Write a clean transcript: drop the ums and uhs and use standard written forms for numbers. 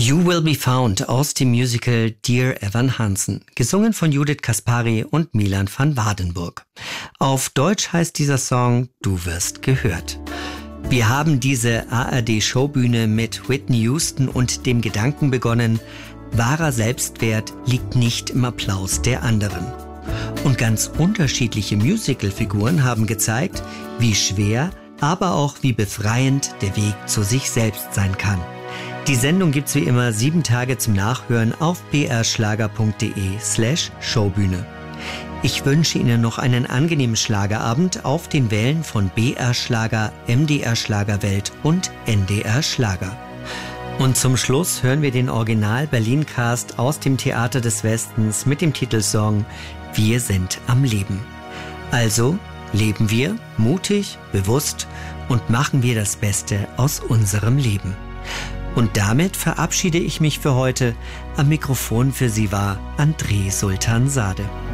You Will Be Found aus dem Musical Dear Evan Hansen, gesungen von Judith Caspari und Milan van Waardenburg. Auf Deutsch heißt dieser Song Du wirst gehört. Wir haben diese ARD-Showbühne mit Whitney Houston und dem Gedanken begonnen, wahrer Selbstwert liegt nicht im Applaus der anderen. Und ganz unterschiedliche Musicalfiguren haben gezeigt, wie schwer, aber auch wie befreiend der Weg zu sich selbst sein kann. Die Sendung gibt's wie immer 7 Tage zum Nachhören auf brschlager.de/Showbühne. Ich wünsche Ihnen noch einen angenehmen Schlagerabend auf den Wellen von BR Schlager, MDR Schlagerwelt und NDR Schlager. Und zum Schluss hören wir den Original Berlin-Cast aus dem Theater des Westens mit dem Titelsong Wir sind am Leben. Also leben wir mutig, bewusst und machen wir das Beste aus unserem Leben. Und damit verabschiede ich mich für heute. Am Mikrofon für Sie war André Sultan Sade.